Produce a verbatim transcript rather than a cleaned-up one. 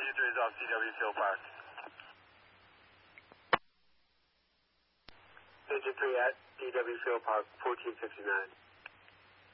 three is off C W Field Park. Engine three at D W Field Park, fourteen fifty-nine.